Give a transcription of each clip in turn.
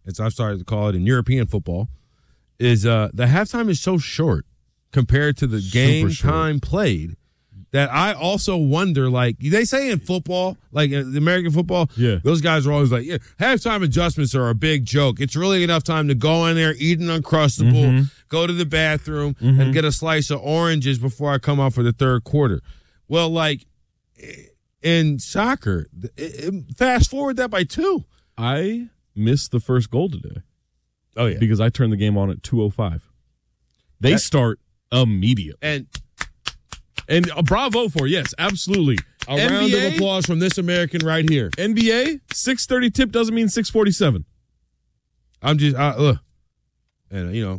as I've started to call it in European football, is the halftime is so short compared to the game time played that I also wonder, like they say in football, like the American football, those guys are always like, halftime adjustments are a big joke. It's really enough time to go in there, eat an Uncrustable, go to the bathroom, and get a slice of oranges before I come out for the third quarter. Well, like in soccer, fast forward that by 2. I missed the first goal today. Oh, yeah. Because I turned the game on at 2:05. They start immediately. And bravo for, yes, absolutely. A round of applause from this American right here. NBA, 6:30 tip doesn't mean 6:47. I'm just, look, and,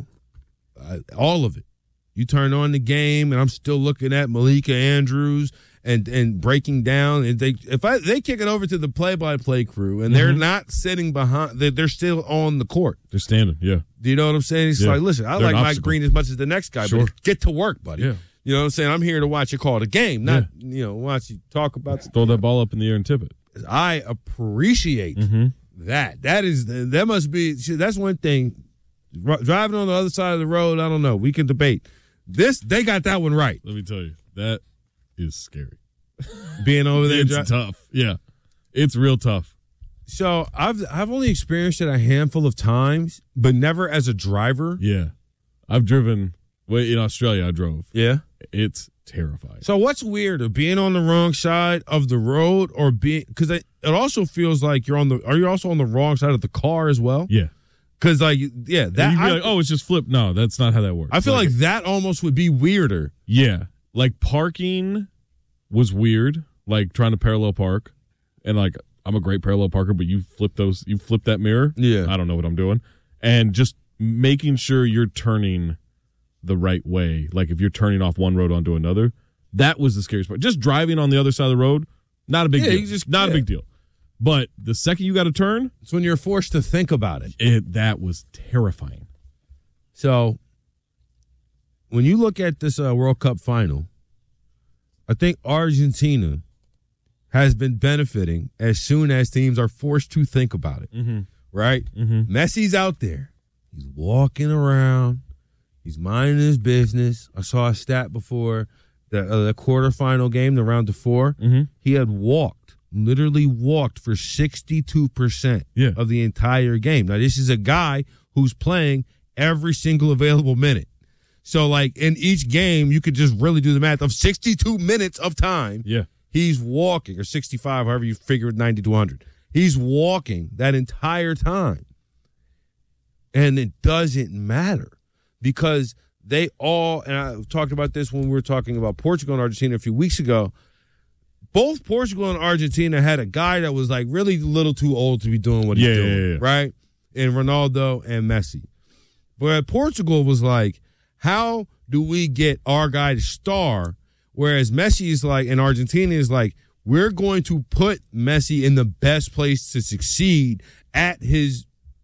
all of it. You turn on the game, and I'm still looking at Malika Andrews and breaking down. And they kick it over to the play-by-play crew, and they're not sitting behind. They're still on the court. They're standing, yeah. Do you know what I'm saying? It's like, listen, I like Mike Green as much as the next guy, but get to work, buddy. Yeah. You know what I'm saying? I'm here to watch you call the game, not, watch you talk about. Throw that ball up in the air and tip it. I appreciate that. That must be, that's one thing. Driving on the other side of the road, I don't know. We can debate. They got that one right. Let me tell you, that is scary. Being over there. It's tough. Yeah. It's real tough. So I've only experienced it a handful of times, but never as a driver. Yeah. I've driven, in Australia I drove. Yeah. It's terrifying. So what's weirder, being on the wrong side of the road or because it also feels like are you also on the wrong side of the car as well? Yeah. Because, you'd be like, it's just flipped. No, that's not how that works. I feel like that almost would be weirder. Yeah. Like parking was weird, like trying to parallel park. And I'm a great parallel parker, but you flip that mirror. Yeah. I don't know what I'm doing. And just making sure you're turning the right way. Like if you're turning off one road onto another, that was the scariest part. Just driving on the other side of the road, not a big deal. Not a big deal. But the second you got to turn, it's when you're forced to think about it. That was terrifying. So when you look at this World Cup final, I think Argentina has been benefiting as soon as teams are forced to think about it. Right? Messi's out there. He's walking around. He's minding his business. I saw a stat before the quarterfinal game, the round of 4. He had literally walked for 62% of the entire game. Now, this is a guy who's playing every single available minute. So, in each game, you could just really do the math of 62 minutes of time. Yeah. He's walking, or 65, however you figure 90 to 100. He's walking that entire time. And it doesn't matter because they all, and I talked about this when we were talking about Portugal and Argentina a few weeks ago, both Portugal and Argentina had a guy that was really a little too old to be doing what he's doing, right? And Ronaldo and Messi. But Portugal was like, how do we get our guy to star? Whereas Messi is and Argentina is we're going to put Messi in the best place to succeed at his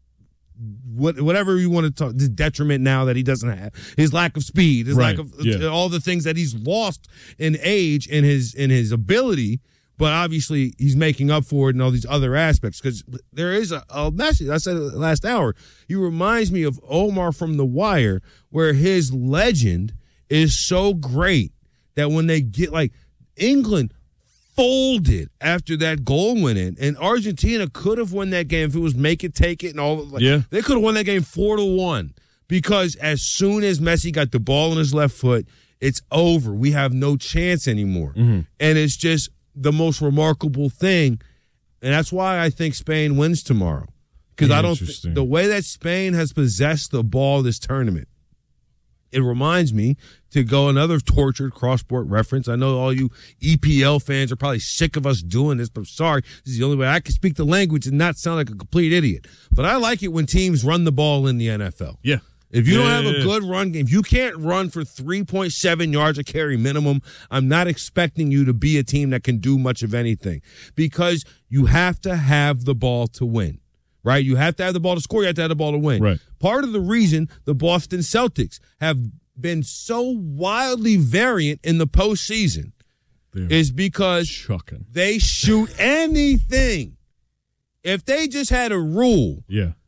whatever you want to talk, the detriment now that he doesn't have, his lack of speed, his lack of all the things that he's lost in age and his ability, but obviously he's making up for it in all these other aspects because there is a message. I said it last hour. He reminds me of Omar from The Wire, where his legend is so great that when they get England folded after that goal went in, and Argentina could have won that game if it was make it, take it, and all. They could have won that game 4-1 because as soon as Messi got the ball in his left foot, it's over. We have no chance anymore, and it's just the most remarkable thing, and that's why I think Spain wins tomorrow because I don't. The way that Spain has possessed the ball this tournament, it reminds me to go another tortured cross-sport reference. I know all you EPL fans are probably sick of us doing this, but I'm sorry. This is the only way I can speak the language and not sound like a complete idiot. But I like it when teams run the ball in the NFL. Yeah. If you don't have a good run game, if you can't run for 3.7 yards a carry minimum, I'm not expecting you to be a team that can do much of anything because you have to have the ball to win. Right? You have to have the ball to score. You have to have the ball to win. Right. Part of the reason the Boston Celtics have been so wildly variant in the postseason is because they shoot anything. If they just had a rule